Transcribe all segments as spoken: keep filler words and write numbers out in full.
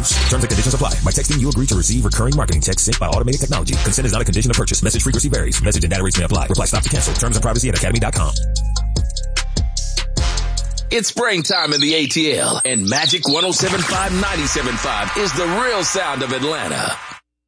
use. Terms and conditions apply. By texting, you agree to receive recurring marketing texts sent by automated technology. Consent is not a condition of purchase. Message frequency varies. Message and data rates may apply. Reply stop to cancel. Terms and privacy at academy dot com. It's springtime in the A T L, and Magic one oh seven point five, ninety-seven point five is the real sound of Atlanta.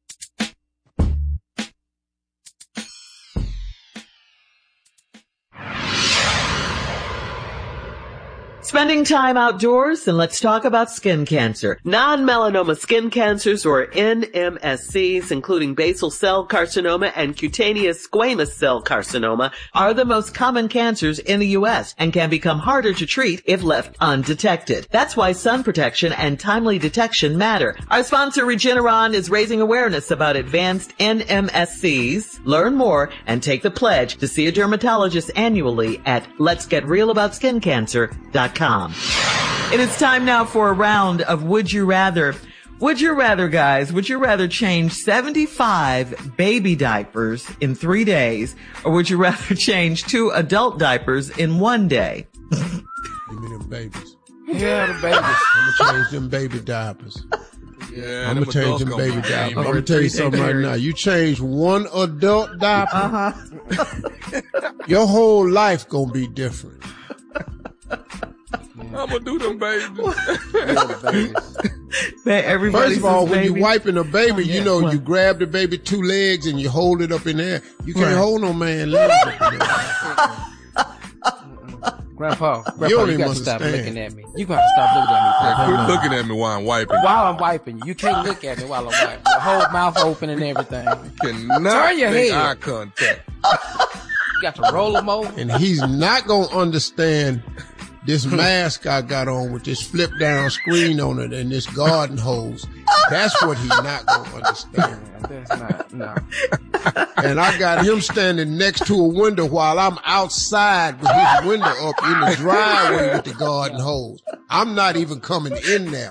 Spending time outdoors, and let's talk about skin cancer. Non-melanoma skin cancers, or N M S Cs, including basal cell carcinoma and cutaneous squamous cell carcinoma, are the most common cancers in the U S and can become harder to treat if left undetected. That's why sun protection and timely detection matter. Our sponsor, Regeneron, is raising awareness about advanced N M S Cs. Learn more and take the pledge to see a dermatologist annually at lets get real about skin cancer dot com. It is time now for a round of Would You Rather. Would you rather, guys, would you rather change seventy-five baby diapers in three days, or would you rather change two adult diapers in one day? Give me them babies. Yeah, the babies. I'm going to change them baby diapers. Yeah, I'm going to change them baby diapers. I'm going to tell you something right now. You change one adult diaper, uh-huh. Your whole life going to be different. I'm gonna do them babies. Man, everybody First of all, when baby. you wiping a baby, oh, yeah. you know, what? you grab the baby two legs and you hold it up in there. You can't right. hold no man legs up in there. Grandpa, Grandpa, You you, don't you even got to stop understand. looking at me. You got to stop looking at me. Yeah, quit Grandpa. looking at me while I'm wiping. While I'm wiping you. You can't look at me while I'm wiping. Your whole mouth open and everything. Cannot Turn your make head. eye contact. You got to roll them over. And he's not going to understand this mask I got on with this flip down screen on it and this garden hose. That's what he's not going to understand. That's not, no. And I got him standing next to a window while I'm outside with his window up in the driveway with the garden hose. I'm not even coming in there.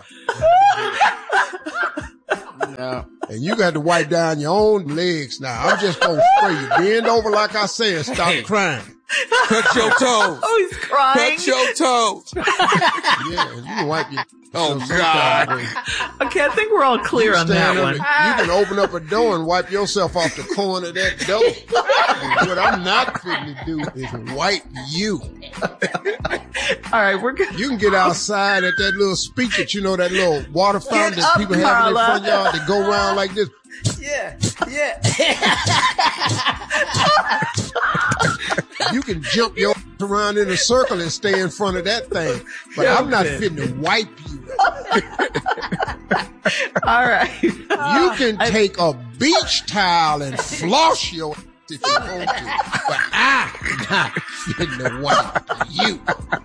No. And you got to wipe down your own legs now. I'm just going to spray you. Bend over like I said. Stop Hey. crying. Touch your toes. Oh, he's crying. Touch your toes. Yeah, you can wipe your Oh, some God. kind of way. Okay, I think we're all clear on that Stand up one. and- You can open up a door and wipe yourself off the corner of that door. And what I'm not fitting to do is wipe you. All right, we're good. You can get outside at that little speaker, you know, that little water fountain that up, people have in their Carla. front yard that go around like this. Yeah, yeah. You can jump your around in a circle and stay in front of that thing. But Yeah, I'm not okay. fitting to wipe you. All right. You can take a beach towel and floss your if you want to. But I'm not fitting to wipe you.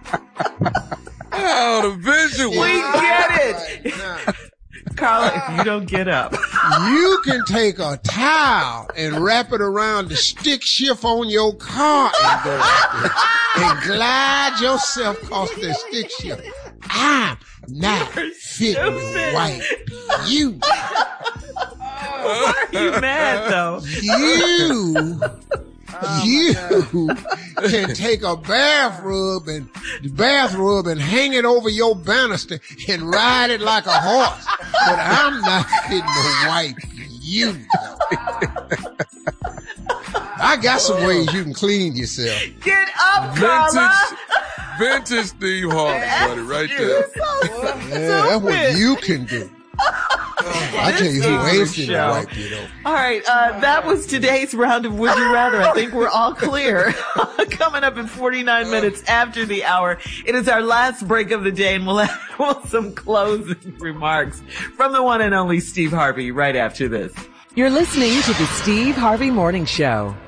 Oh, the visual. We get it. Right now. Carla, if you don't get up. You can take a towel and wrap it around the stick shift on your car and go out there and glide yourself across the stick shift. I'm not fit to wipe you. Why are you mad, though? You, you can take a bath rub and bath rub and hang it over your banister and ride it like a horse. But I'm not fitting to wipe you. I got some ways you can clean yourself. Get up, Carla. Vintage, vintage Steve Harvey, buddy, right there. Yeah, that's what you can do. I tell you who ain't fitting to wipe you though. All right, uh, that was today's round of Would You Rather. I think we're all clear. Coming up in forty-nine minutes after the hour, it is our last break of the day, and we'll have some closing remarks from the one and only Steve Harvey right after this. You're listening to the Steve Harvey Morning Show.